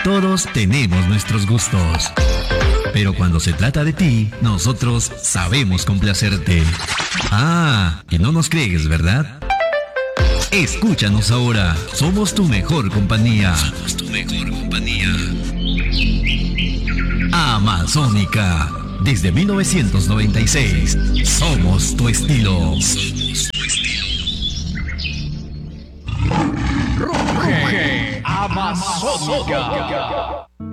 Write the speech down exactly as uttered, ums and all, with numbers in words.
Todos tenemos nuestros gustos. Pero cuando se trata de ti, nosotros sabemos complacerte. Ah, y no nos crees, ¿verdad? Escúchanos ahora. Somos tu mejor compañía. Somos tu mejor compañía. Amazónica. Desde mil novecientos noventa y seis. Somos tu estilo. Somos tu estilo. Ruge Amazónica.